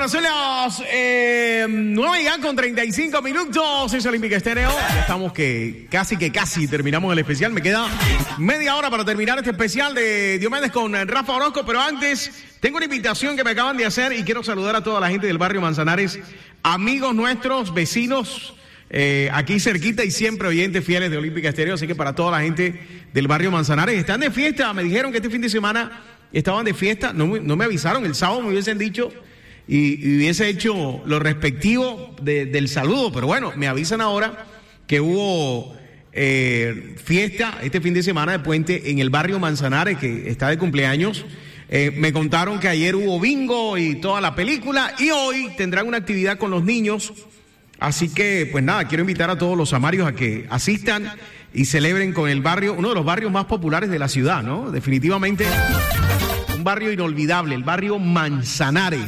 Bueno, son las 9 ya con 35 minutos. Es Olímpica Estéreo. Ya estamos que casi terminamos el especial. Me queda media hora para terminar este especial de Diomedes con Rafa Orozco. Pero antes, tengo una invitación que me acaban de hacer y quiero saludar a toda la gente del barrio Manzanares, amigos nuestros, vecinos, aquí cerquita y siempre oyentes fieles de Olímpica Estéreo. Así que para toda la gente del barrio Manzanares, están de fiesta. Me dijeron que este fin de semana estaban de fiesta. No me avisaron. El sábado me hubiesen dicho y hubiese hecho lo respectivo del saludo, pero bueno, me avisan ahora que hubo fiesta este fin de semana de puente en el barrio Manzanares, que está de cumpleaños. Me contaron que ayer hubo bingo y toda la película, y hoy tendrán una actividad con los niños. Así que, pues nada, quiero invitar a todos los amarios a que asistan y celebren con el barrio, uno de los barrios más populares de la ciudad, ¿no? Definitivamente un barrio inolvidable, el barrio Manzanares.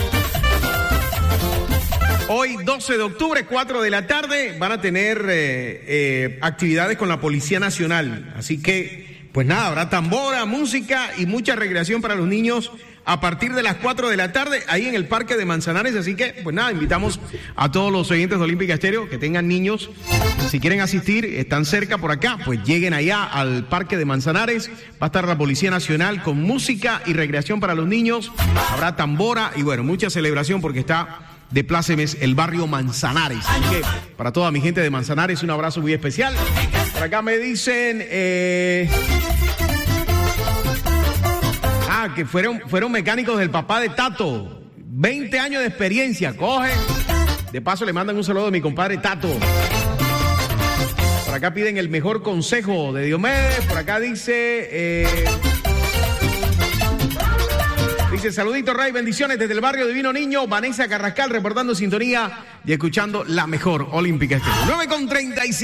Hoy, 12 de octubre, 4 de la tarde, van a tener actividades con la Policía Nacional. Así que, pues nada, habrá tambora, música y mucha recreación para los niños a partir de las 4 de la tarde, ahí en el Parque de Manzanares. Así que, pues nada, invitamos a todos los oyentes de Olímpica Estéreo que tengan niños. Si quieren asistir, están cerca por acá, pues lleguen allá al Parque de Manzanares. Va a estar la Policía Nacional con música y recreación para los niños. Habrá tambora y, bueno, mucha celebración porque está de plácemes el barrio Manzanares. Así que para toda mi gente de Manzanares, un abrazo muy especial. Por acá me dicen que fueron mecánicos del papá de Tato. 20 años de experiencia. Coge. De paso le mandan un saludo a mi compadre Tato. Por acá piden el mejor consejo de Diomedes. Por acá dice saludito, Ray, bendiciones desde el barrio Divino Niño. Vanessa Carrascal reportando sintonía y escuchando la mejor Olímpica Estéreo. 9:35.